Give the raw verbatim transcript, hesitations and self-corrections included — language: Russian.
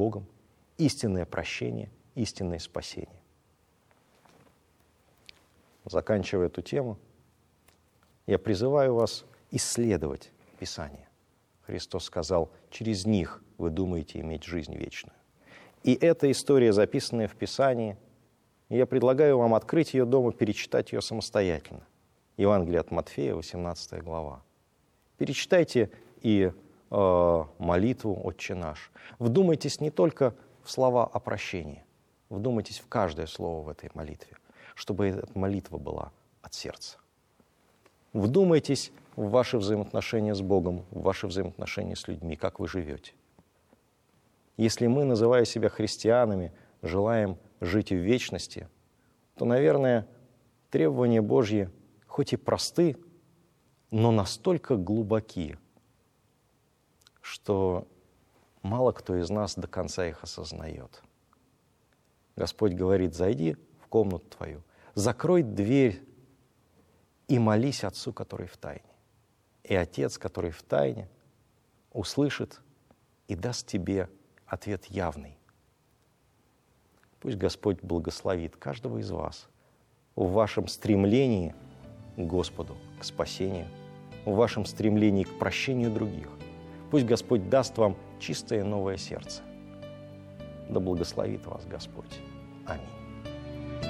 Богом, истинное прощение, истинное спасение. Заканчивая эту тему, я призываю вас исследовать Писание. Христос сказал, через них вы думаете иметь жизнь вечную. И эта история, записанная в Писании, я предлагаю вам открыть ее дома, перечитать ее самостоятельно. Евангелие от Матфея, восемнадцатая глава. Перечитайте и э, молитву «Отче наш». Вдумайтесь не только в слова о прощении, вдумайтесь в каждое слово в этой молитве, чтобы эта молитва была от сердца. Вдумайтесь в ваши взаимоотношения с Богом, в ваши взаимоотношения с людьми, как вы живете. Если мы, называя себя христианами, желаем жить в вечности, то, наверное, требования Божьи хоть и просты, но настолько глубоки, что мало кто из нас до конца их осознает. Господь говорит: зайди в комнату твою, закрой дверь и молись Отцу, который в тайне. И Отец, который в тайне, услышит и даст тебе ответ явный. Пусть Господь благословит каждого из вас в вашем стремлении к Господу, к спасению, в вашем стремлении к прощению других. Пусть Господь даст вам чистое новое сердце. Да благословит вас Господь. Аминь.